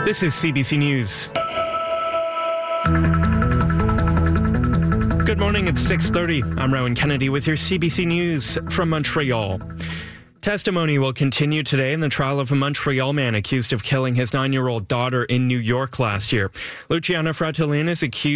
This is CBC News. Good morning, it's 6:30. I'm Rowan Kennedy with your CBC News from Montreal. Testimony will continue today in the trial of a Montreal man accused of killing his 9-year-old daughter in New York last year. Luciano Fratellin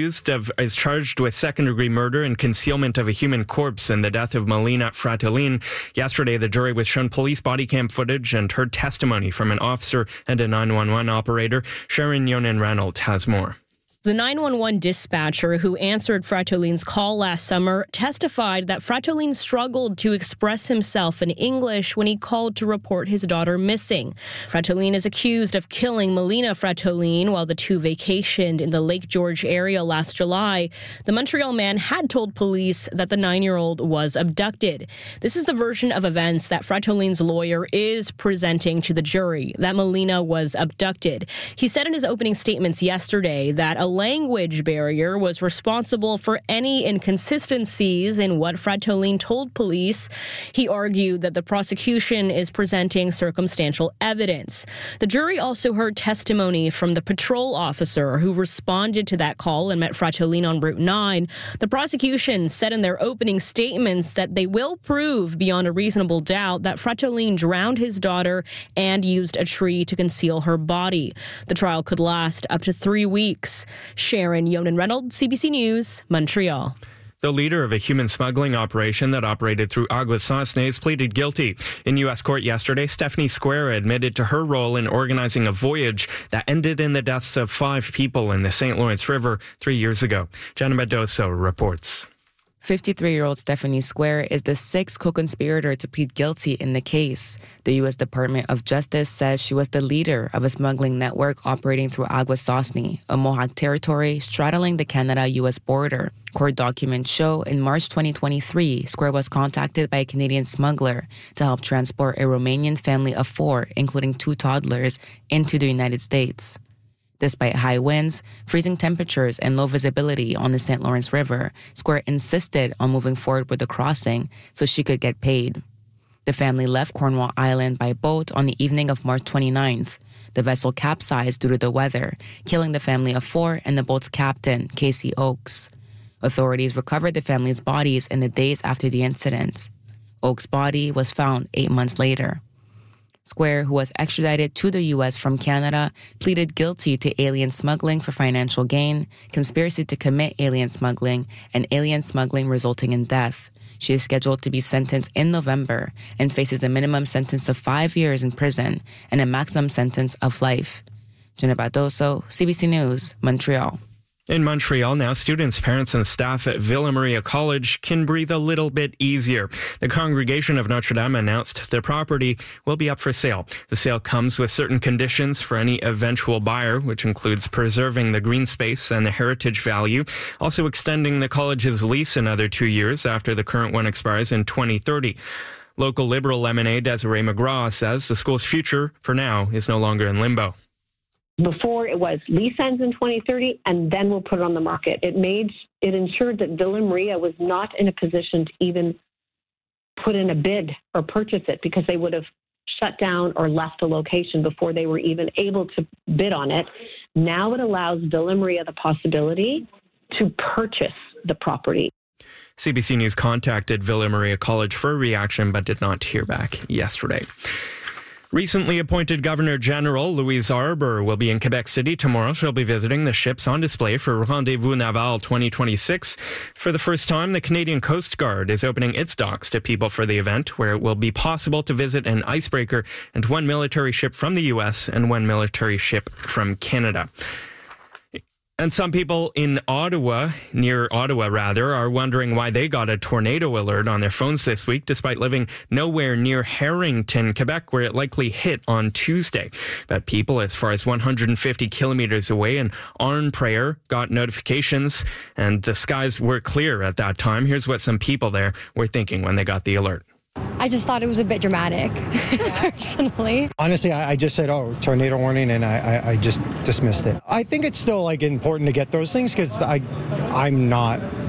is charged with second-degree murder and concealment of a human corpse in the death of Melina Fratellin. Yesterday, the jury was shown police body cam footage and heard testimony from an officer and a 911 operator. Sharon Yonan-Reynolds has more. The 911 dispatcher who answered Fratellin's call last summer testified that Fratellin struggled to express himself in English when he called to report his daughter missing. Fratellin is accused of killing Melina Fratellin while the two vacationed in the Lake George area last July. The Montreal man had told police that the 9-year-old was abducted. This is the version of events that Fratellin's lawyer is presenting to the jury, that Melina was abducted. He said in his opening statements yesterday that a language barrier was responsible for any inconsistencies in what Fratellin told police. He argued that the prosecution is presenting circumstantial evidence. The jury also heard testimony from the patrol officer who responded to that call and met Fratellin on Route 9. The prosecution said in their opening statements that they will prove beyond a reasonable doubt that Fratellin drowned his daughter and used a tree to conceal her body. The trial could last up to 3 weeks. Sharon Yonan-Reynolds, CBC News, Montreal. The leader of a human smuggling operation that operated through Aguas Sosnes pleaded guilty. In U.S. court yesterday, Stephanie Square admitted to her role in organizing a voyage that ended in the deaths of 5 people in the St. Lawrence River 3 years ago. Jenna Medoso reports. 53-year-old Stephanie Square is the 6th co-conspirator to plead guilty in the case. The U.S. Department of Justice says she was the leader of a smuggling network operating through Aguas Sosnes, a Mohawk territory straddling the Canada-U.S. border. Court documents show in March 2023, Square was contacted by a Canadian smuggler to help transport a Romanian family of 4, including 2 toddlers, into the United States. Despite high winds, freezing temperatures, and low visibility on the St. Lawrence River, Square insisted on moving forward with the crossing so she could get paid. The family left Cornwall Island by boat on the evening of March 29th. The vessel capsized due to the weather, killing the family of 4 and the boat's captain, Casey Oakes. Authorities recovered the family's bodies in the days after the incident. Oakes' body was found 8 months later. Square, who was extradited to the U.S. from Canada, pleaded guilty to alien smuggling for financial gain, conspiracy to commit alien smuggling, and alien smuggling resulting in death. She is scheduled to be sentenced in November and faces a minimum sentence of 5 years in prison and a maximum sentence of life. Jenna Medoso, CBC News, Montreal. In Montreal now, students, parents, and staff at Villa Maria College can breathe a little bit easier. The Congregation of Notre Dame announced the property will be up for sale. The sale comes with certain conditions for any eventual buyer, which includes preserving the green space and the heritage value, also extending the college's lease another 2 years after the current one expires in 2030. Local Liberal MNA Desiree McGraw says the school's future, for now, is no longer in limbo. Before it was lease ends in 2030, and then we'll put it on the market. It ensured that Villa Maria was not in a position to even put in a bid or purchase it because they would have shut down or left a location before they were even able to bid on it. Now it allows Villa Maria the possibility to purchase the property. CBC News contacted Villa Maria College for a reaction but did not hear back yesterday. Recently appointed Governor General Louise Arbour will be in Quebec City tomorrow. She'll be visiting the ships on display for Rendezvous Naval 2026. For the first time, the Canadian Coast Guard is opening its docks to people for the event, where it will be possible to visit an icebreaker and 1 military ship from the U.S. and 1 military ship from Canada. And some people in near Ottawa, are wondering why they got a tornado alert on their phones this week, despite living nowhere near Harrington, Quebec, where it likely hit on Tuesday. But people as far as 150 kilometers away in Arnprior got notifications, and the skies were clear at that time. Here's what some people there were thinking when they got the alert. I just thought it was a bit dramatic, personally. Honestly, I just said, tornado warning, and I just dismissed it. I think it's still important to get those things because I'm not